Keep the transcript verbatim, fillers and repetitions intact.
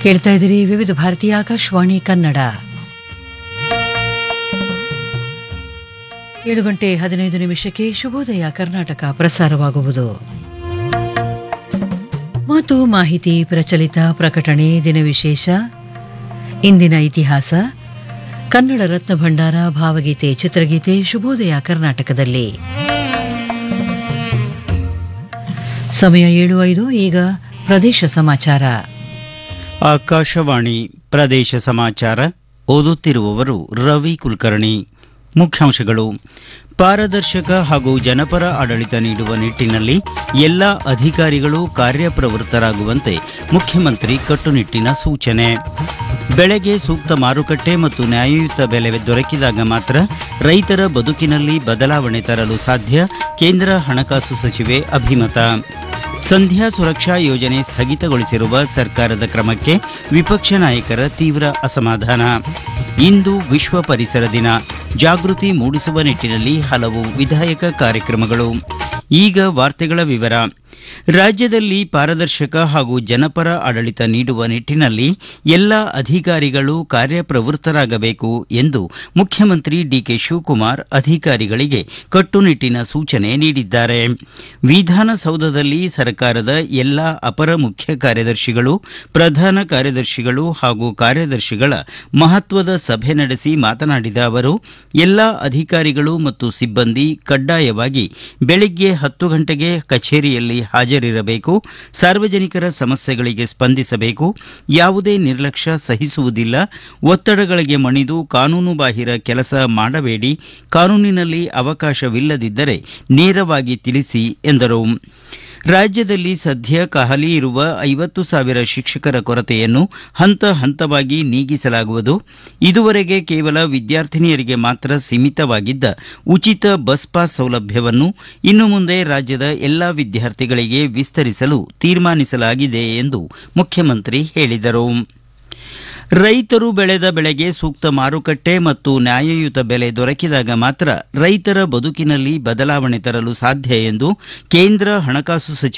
ಕೇಳ್ತಾ ಇದ್ದೀರಿ ವಿವಿಧ ಭಾರತೀಯ ಆಕಾಶವಾಣಿ ಕನ್ನಡ. ಏಳು ಗಂಟೆ ಹದಿನೈದು ನಿಮಿಷಕ್ಕೆ ಶುಭೋದಯ ಕರ್ನಾಟಕ ಪ್ರಸಾರವಾಗುವುದು. ಮಾತು ಮಾಹಿತಿ ಪ್ರಚಲಿತ ಪ್ರಕಟಣೆ ದಿನವಿಶೇಷ ಇಂದಿನ ಇತಿಹಾಸ ಕನ್ನಡ ರತ್ನ ಭಂಡಾರ ಭಾವಗೀತೆ ಚಿತ್ರಗೀತೆ ಶುಭೋದಯ ಕರ್ನಾಟಕದಲ್ಲಿ. ಸಮಯ ಏಳು ಐದು. ಈಗ ಪ್ರದೇಶ ಸಮಾಚಾರ. ಆಕಾಶವಾಣಿ ಪ್ರದೇಶ ಸಮಾಚಾರ ಓದುತ್ತಿರುವವರು ರವಿ ಕುಲಕರ್ಣಿ. ಮುಖ್ಯಾಂಶಗಳು: ಪಾರದರ್ಶಕ ಹಾಗೂ ಜನಪರ ಆಡಳಿತ ನೀಡುವ ನಿಟ್ಟಿನಲ್ಲಿ ಎಲ್ಲ ಅಧಿಕಾರಿಗಳು ಕಾರ್ಯಪ್ರವೃತ್ತರಾಗುವಂತೆ ಮುಖ್ಯಮಂತ್ರಿ ಕಟ್ಟುನಿಟ್ಟಿನ ಸೂಚನೆ. ಬೆಳೆಗೆ ಸೂಕ್ತ ಮಾರುಕಟ್ಟೆ ಮತ್ತು ನ್ಯಾಯಯುತ ಬೆಲೆ ದೊರಕಿದಾಗ ಮಾತ್ರ ರೈತರ ಬದುಕಿನಲ್ಲಿ ಬದಲಾವಣೆ ತರಲು ಸಾಧ್ಯ, ಕೇಂದ್ರ ಹಣಕಾಸು ಸಚಿವೆ ಅಭಿಮತ. ಸಂಧ್ಯಾ ಸುರಕ್ಷಾ ಯೋಜನೆ ಸ್ಥಗಿತಗೊಳಿಸಿರುವ ಸರ್ಕಾರದ ಕ್ರಮಕ್ಕೆ ವಿಪಕ್ಷ ನಾಯಕರ ತೀವ್ರ ಅಸಮಾಧಾನ. ಇಂದು ವಿಶ್ವ ಪರಿಸರ ದಿನ, ಜಾಗೃತಿ ಮೂಡಿಸುವ ನಿಟ್ಟಿನಲ್ಲಿ ಹಲವು ವಿಧಾಯಕ ಕಾರ್ಯಕ್ರಮಗಳು. ಈಗ ವಾರ್ತೆಗಳ ವಿವರ. ರಾಜ್ಯದಲ್ಲಿ ಪಾರದರ್ಶಕ ಹಾಗೂ ಜನಪರ ಆಡಳಿತ ನೀಡುವ ನಿಟ್ಟಿನಲ್ಲಿ ಎಲ್ಲ ಅಧಿಕಾರಿಗಳು ಕಾರ್ಯಪ್ರವೃತ್ತರಾಗಬೇಕು ಎಂದು ಮುಖ್ಯಮಂತ್ರಿ ಡಿಕೆ ಶಿವಕುಮಾರ್ ಅಧಿಕಾರಿಗಳಿಗೆ ಕಟ್ಟುನಿಟ್ಟಿನ ಸೂಚನೆ ನೀಡಿದ್ದಾರೆ. ವಿಧಾನಸೌಧದಲ್ಲಿ ಸರ್ಕಾರದ ಎಲ್ಲ ಅಪರ ಮುಖ್ಯ ಕಾರ್ಯದರ್ಶಿಗಳು, ಪ್ರಧಾನ ಕಾರ್ಯದರ್ಶಿಗಳು ಹಾಗೂ ಕಾರ್ಯದರ್ಶಿಗಳ ಮಹತ್ವದ ಸಭೆ ನಡೆಸಿ ಮಾತನಾಡಿದ ಅವರು, ಎಲ್ಲ ಅಧಿಕಾರಿಗಳು ಮತ್ತು ಸಿಬ್ಬಂದಿ ಕಡ್ಡಾಯವಾಗಿ ಬೆಳಿಗ್ಗೆ ಹತ್ತು ಗಂಟೆಗೆ ಕಚೇರಿಯಲ್ಲಿ ಹಾಜರಿರಬೇಕು, ಸಾರ್ವಜನಿಕರ ಸಮಸ್ಯೆಗಳಿಗೆ ಸ್ಪಂದಿಸಬೇಕು, ಯಾವುದೇ ನಿರ್ಲಕ್ಷ್ಯ ಸಹಿಸುವುದಿಲ್ಲ, ಒತ್ತಡಗಳಿಗೆ ಮಣಿದು ಕಾನೂನುಬಾಹಿರ ಕೆಲಸ ಮಾಡಬೇಡಿ, ಕಾನೂನಿನಲ್ಲಿ ಅವಕಾಶವಿಲ್ಲದಿದ್ದರೆ ನೇರವಾಗಿ ತಿಳಿಸಿ ಎಂದರು. ರಾಜ್ಯದಲ್ಲಿ ಸದ್ಯ ಖಾಲಿ ಇರುವ ಐವತ್ತು ಸಾವಿರ ಶಿಕ್ಷಕರ ಕೊರತೆಯನ್ನು ಹಂತ ಹಂತವಾಗಿ ನೀಗಿಸಲಾಗುವುದು. ಇದುವರೆಗೆ ಕೇವಲ ವಿದ್ಯಾರ್ಥಿನಿಯರಿಗೆ ಮಾತ್ರ ಸೀಮಿತವಾಗಿದ್ದ ಉಚಿತ ಬಸ್ ಪಾಸ್ ಸೌಲಭ್ಯವನ್ನು ಇನ್ನು ಮುಂದೆ ರಾಜ್ಯದ ಎಲ್ಲಾ ವಿದ್ಯಾರ್ಥಿಗಳಿಗೆ ವಿಸ್ತರಿಸಲು ತೀರ್ಮಾನಿಸಲಾಗಿದೆ ಎಂದು ಮುಖ್ಯಮಂತ್ರಿ ಹೇಳಿದರು. ರೈತರು ಬೆಳೆದ ಬೆಳೆಗೆ ಸೂಕ್ತ ಮಾರುಕಟ್ಟೆ ಮತ್ತು ನ್ಯಾಯಯುತ ಬೆಲೆ ದೊರಕಿದಾಗ ಮಾತ್ರ ರೈತರ ಬದುಕಿನಲ್ಲಿ ಬದಲಾವಣೆ ತರಲು ಸಾಧ್ಯ ಎಂದು ಕೇಂದ್ರ ಹಣಕಾಸು ಸಚಿವ